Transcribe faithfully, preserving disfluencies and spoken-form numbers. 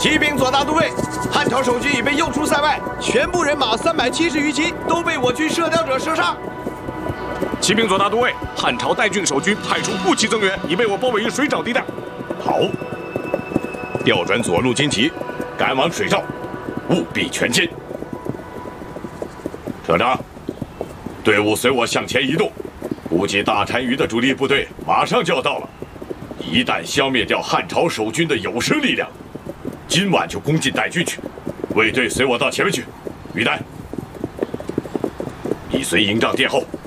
骑兵左大都尉，汉朝守军已被诱出塞外，全部人马三百七十余骑都被我军射雕者射杀。 骑兵左大都尉，汉朝代郡守军派出步骑增援，已被我包围于水沼地带。 好，调转左路精骑，赶往水沼，务必全歼。车长，队伍随我向前移动，估计大单于的主力部队马上就要到了。一旦消灭掉汉朝守军的有生力量，今晚就攻进代郡去。卫队随我到前面去。于丹，你随营帐殿后。